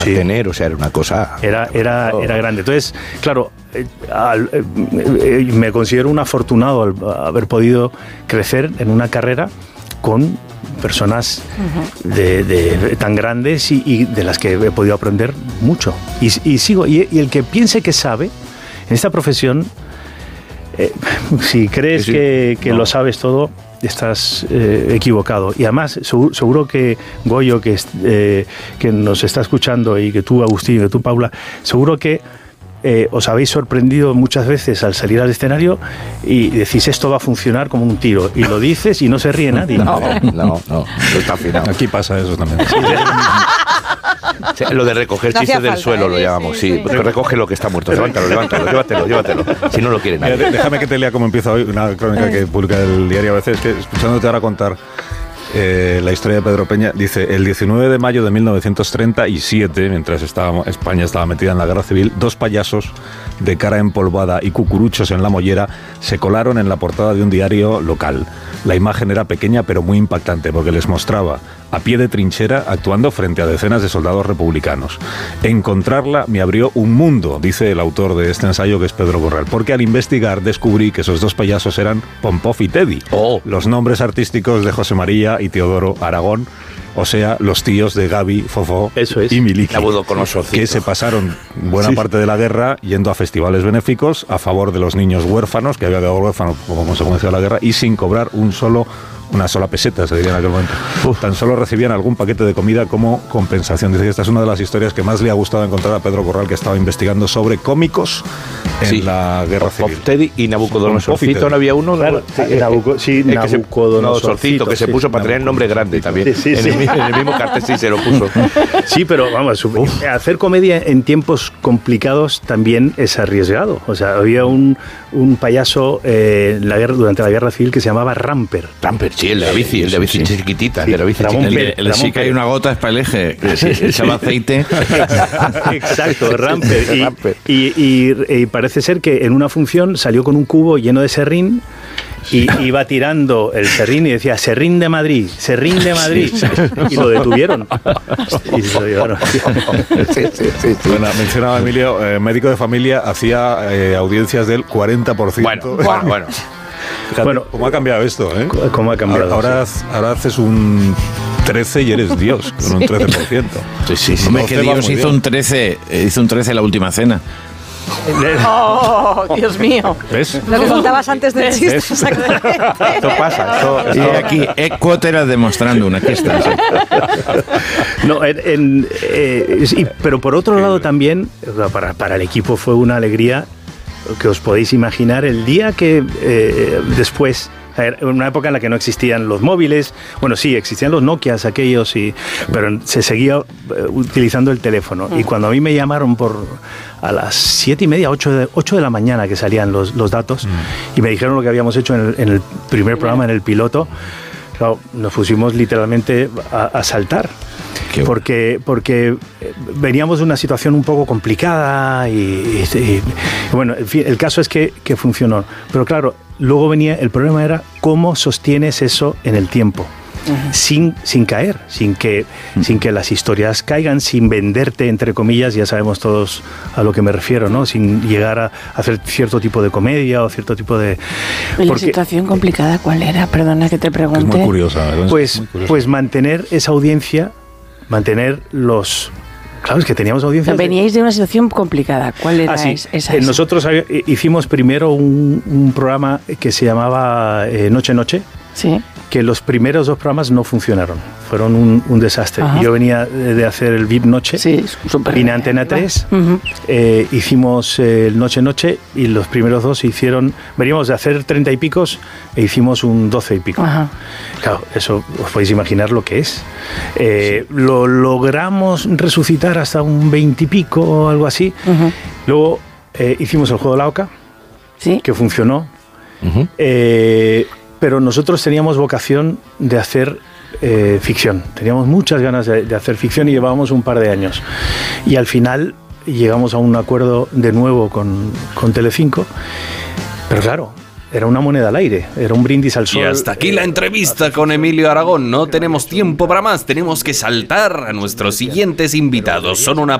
tener, o sea, era una cosa... Era grande. Entonces, claro, me considero un afortunado al haber podido crecer en una carrera con personas tan grandes y de las que he podido aprender mucho. Y sigo. Y el que piense que sabe, en esta profesión, si crees que lo sabes todo, estás equivocado. Y además, seguro que Goyo, que nos está escuchando, y que tú, Agustín, y que tú, Paula, seguro que os habéis sorprendido muchas veces al salir al escenario y decís, esto va a funcionar como un tiro, y lo dices y no se ríe nadie. No, está afinado. Aquí pasa eso también. Lo de recoger chistes del suelo lo llamamos, sí. Porque recoge lo que está muerto. Llévatelo. Si no lo quiere nadie. Déjame que te lea cómo empieza hoy una crónica que publica el diario ABC. Es que, escuchándote ahora contar la historia de Pedro Peña, dice: el 19 de mayo de 1937, mientras España estaba metida en la guerra civil, 2 payasos de cara empolvada y cucuruchos en la mollera se colaron en la portada de un diario local. La imagen era pequeña pero muy impactante, porque les mostraba a pie de trinchera actuando frente a decenas de soldados republicanos. Encontrarla me abrió un mundo, dice el autor de este ensayo, que es Pedro Corral, porque al investigar descubrí que esos 2 payasos eran Pompov y Teddy, los nombres artísticos de José María y Teodoro Aragón, o sea, los tíos de Gaby, Fofó y Miliki, que se pasaron buena parte de la guerra yendo a festivales benéficos a favor de los niños huérfanos, que había quedado huérfanos como consecuencia de la guerra, y sin cobrar una sola peseta, se diría en aquel momento. Tan solo recibían algún paquete de comida como compensación. Dice que esta es una de las historias que más le ha gustado encontrar a Pedro Corral, que estaba investigando sobre cómicos en la guerra civil. Teddy y Nabucodonosorcito, ¿no había uno? Claro, Nabucodonosorcito, que se puso para tener nombre grande también. Sí. En el mismo cartel sí se lo puso. Sí, pero vamos, hacer comedia en tiempos complicados también es arriesgado. O sea, había un payaso durante la guerra civil que se llamaba Ramper. Sí, el de la bici, chiquitita. El de la bici chiquitita. El sí que hay una gota es para el eje, echaba aceite. Exacto, Ramper. Y parece ser que en una función salió con un cubo lleno de serrín y iba tirando el serrín y decía: serrín de Madrid. Y lo detuvieron. Y se lo llevaron. Sí. Bueno, mencionaba Emilio, médico de familia, hacía audiencias del 40%. Bueno. Fíjate, ¿cómo ha cambiado esto? ¿Cómo ha cambiado? Ahora haces un 13 y eres Dios, con un 13%. Sí. Hombre, que Dios hizo un 13 en la última cena. ¡Oh, Dios mío! ¿Ves? Lo que contabas antes del chiste. Esto pasa. Aquí, Equotera demostrando una questa. No, pero por otro lado también, para el equipo fue una alegría que os podéis imaginar el día que después, en una época en la que no existían los móviles, bueno, sí, existían los Nokias aquellos, pero se seguía utilizando el teléfono. Y cuando a mí me llamaron a las 7:30, 8 de la mañana, que salían los datos, y me dijeron lo que habíamos hecho en el primer programa, en el piloto, claro, nos pusimos literalmente a saltar. Porque veníamos de una situación un poco complicada y bueno, en fin, el caso es que funcionó. Pero claro, luego el problema era cómo sostienes eso en el tiempo. Sin caer, sin que las historias caigan, sin venderte, entre comillas, ya sabemos todos a lo que me refiero, ¿no? Sin llegar a hacer cierto tipo de comedia o cierto tipo de... ¿La situación complicada cuál era? Perdona que te pregunte. Es muy curiosa, ¿verdad? Pues mantener esa audiencia, mantener los... Claro, es que teníamos audiencias... Veníais de una situación complicada. ¿Cuál era esa? Nosotros hicimos primero un programa que se llamaba Noche. Sí. Que los primeros 2 programas no funcionaron. Fueron un desastre. Ajá. Yo venía de hacer el VIP Noche. Sí, vine a Antena 3. Hicimos el Noche y los primeros 2 veníamos de hacer 30 y picos e hicimos un 12 y pico. Ajá. Claro, eso os podéis imaginar lo que es. Lo logramos resucitar hasta un 20 y pico o algo así. Luego hicimos el juego de la Oca, ¿sí? Que funcionó. Pero nosotros teníamos vocación de hacer ficción. Teníamos muchas ganas de hacer ficción y llevábamos un par de años. Y al final llegamos a un acuerdo de nuevo con Telecinco. Pero claro, era una moneda al aire, era un brindis al sol. Y hasta aquí la entrevista con Emilio Aragón. No tenemos tiempo para más, tenemos que saltar a nuestros siguientes invitados. Son una